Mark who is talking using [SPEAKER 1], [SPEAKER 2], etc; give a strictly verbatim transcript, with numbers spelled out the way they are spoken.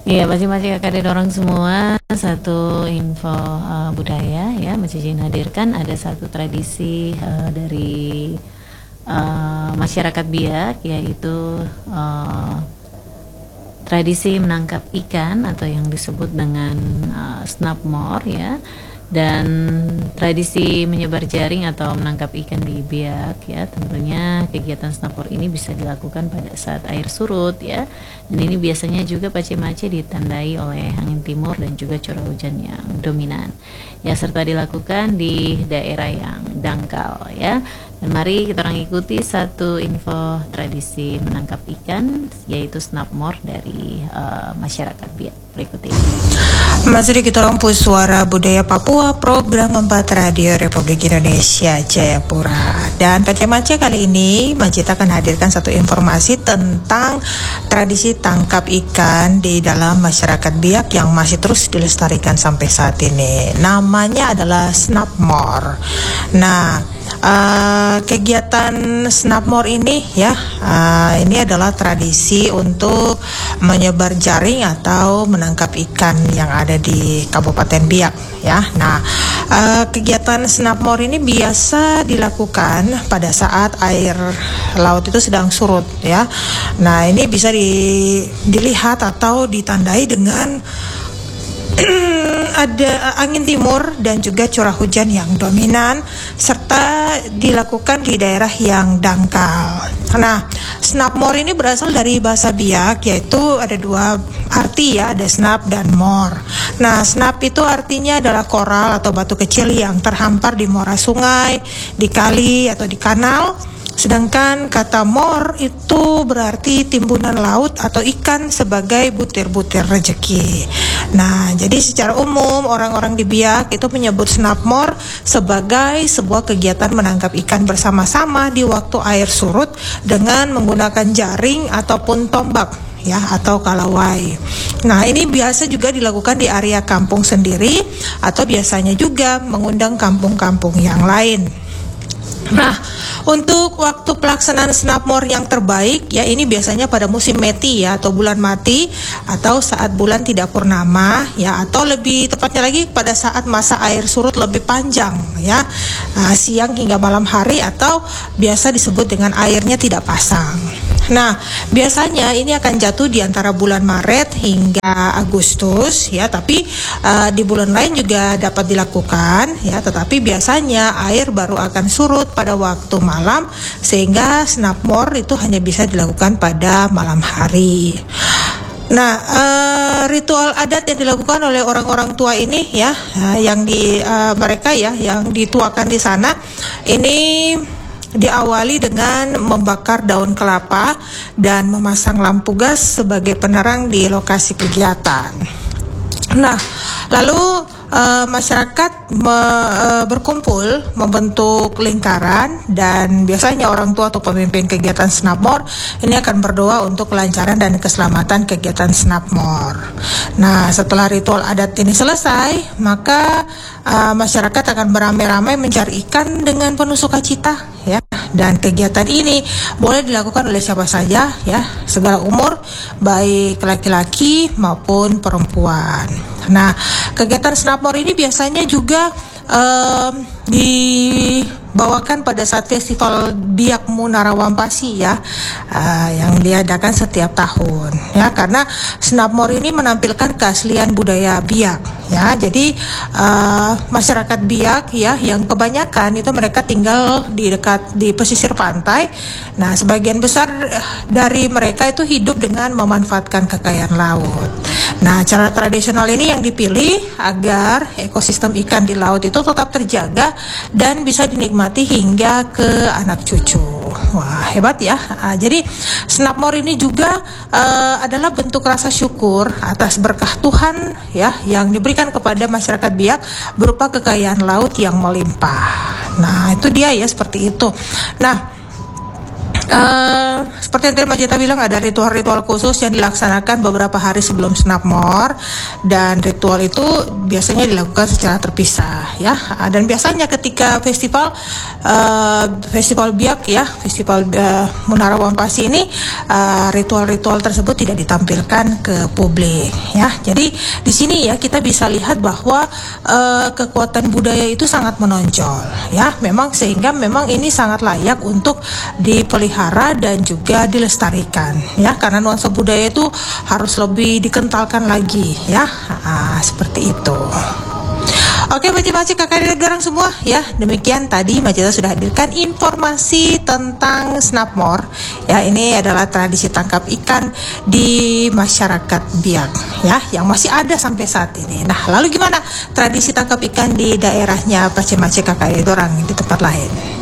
[SPEAKER 1] Iya, masing-masing kakak dan orang semua satu info uh, budaya ya, Mas Jin hadirkan ada satu tradisi uh, dari uh, masyarakat Biak, yaitu uh, tradisi menangkap ikan atau yang disebut dengan uh, snapmore ya, dan tradisi menyebar jaring atau menangkap ikan di Biak ya. Tentunya kegiatan snapmore ini bisa dilakukan pada saat air surut ya, dan ini biasanya juga Pace-Mace ditandai oleh angin timur dan juga curah hujan yang dominan ya, serta dilakukan di daerah yang dangkal ya. Dan mari kita orang ikuti satu info tradisi menangkap ikan, yaitu snapmore dari uh, masyarakat Biak berikut ini.
[SPEAKER 2] Masih kita orang Suara Budaya Papua, program empat Radio Republik Indonesia Jayapura. Dan Pace-Mace kali ini Majid akan hadirkan satu informasi tentang tradisi tangkap ikan di dalam masyarakat Biak yang masih terus dilestarikan sampai saat ini. Namanya adalah snapmore. Nah, Uh, kegiatan snapmore ini ya, uh, ini adalah tradisi untuk menyebar jaring atau menangkap ikan yang ada di Kabupaten Biak ya. Nah, uh, kegiatan snapmore ini biasa dilakukan pada saat air laut itu sedang surut ya. Nah, ini bisa di, dilihat atau ditandai dengan ada angin timur dan juga curah hujan yang dominan, serta dilakukan di daerah yang dangkal. Nah, snapmore ini berasal dari bahasa Biak, yaitu ada dua arti ya, ada snap dan more. Nah, snap itu artinya adalah koral atau batu kecil yang terhampar di muara sungai, di kali atau di kanal. Sedangkan kata mor itu berarti timbunan laut atau ikan sebagai butir-butir rejeki. Nah, jadi secara umum orang-orang di Biak itu menyebut snapmore sebagai sebuah kegiatan menangkap ikan bersama-sama di waktu air surut dengan menggunakan jaring ataupun tombak ya, atau kalawai. Nah, ini biasa juga dilakukan di area kampung sendiri atau biasanya juga mengundang kampung-kampung yang lain. Nah, untuk waktu pelaksanaan snapmore yang terbaik ya, ini biasanya pada musim meti ya, atau bulan mati, atau saat bulan tidak purnama ya, atau lebih tepatnya lagi pada saat masa air surut lebih panjang ya, nah, siang hingga malam hari, atau biasa disebut dengan airnya tidak pasang. Nah, biasanya ini akan jatuh di antara bulan Maret hingga Agustus ya, tapi uh, di bulan lain juga dapat dilakukan ya, tetapi biasanya air baru akan surut pada waktu malam, sehingga snapmore itu hanya bisa dilakukan pada malam hari. Nah, uh, ritual adat yang dilakukan oleh orang-orang tua ini ya, uh, yang di uh, mereka ya yang dituakan di sana ini diawali dengan membakar daun kelapa dan memasang lampu gas sebagai penerang di lokasi kegiatan. Nah, lalu uh, masyarakat me, uh, berkumpul membentuk lingkaran, dan biasanya orang tua atau pemimpin kegiatan snapmore ini akan berdoa untuk kelancaran dan keselamatan kegiatan snapmore. Nah, setelah ritual adat ini selesai, maka uh, masyarakat akan beramai-ramai mencari ikan dengan penuh sukacita ya. Dan kegiatan ini boleh dilakukan oleh siapa saja ya, segala umur, baik laki-laki maupun perempuan. Nah, kegiatan snapmore ini biasanya juga um, dibawakan pada saat festival Biak Munara Wampasi ya, uh, yang diadakan setiap tahun ya, karena snapmore ini menampilkan keaslian budaya Biak ya. Jadi uh, masyarakat Biak ya, yang kebanyakan itu mereka tinggal di dekat di pesisir pantai. Nah, sebagian besar dari mereka itu hidup dengan memanfaatkan kekayaan laut. Nah, cara tradisional ini yang dipilih agar ekosistem ikan di laut itu tetap terjaga dan bisa dinikmati hingga ke anak cucu. Wah, hebat ya. Nah, jadi snapmore ini juga uh, adalah bentuk rasa syukur atas berkah Tuhan ya yang diberikan kepada masyarakat Biak berupa kekayaan laut yang melimpah. Nah, itu dia ya, seperti itu. Nah, Uh, seperti yang tadi Mbak Jeta bilang, ada ritual-ritual khusus yang dilaksanakan beberapa hari sebelum Snapmore, dan ritual itu biasanya dilakukan secara terpisah ya. Dan biasanya ketika festival uh, festival biak ya, festival uh, Munara Wampasi ini, uh, ritual-ritual tersebut tidak ditampilkan ke publik ya. Jadi di sini ya kita bisa lihat bahwa uh, kekuatan budaya itu sangat menonjol ya. Memang sehingga memang ini sangat layak untuk dipelihara dan juga dilestarikan ya, karena nuansa budaya itu harus lebih dikentalkan lagi ya. Nah, seperti itu. Oke, Maci-maci kakak adik garang semua ya, demikian tadi Mbak Jeta sudah hadirkan informasi tentang Snapmore ya. Ini adalah tradisi tangkap ikan di masyarakat Biak ya, yang masih ada sampai saat ini. Nah, lalu gimana tradisi tangkap ikan di daerahnya Maci-maci kakak adik garang di tempat lain?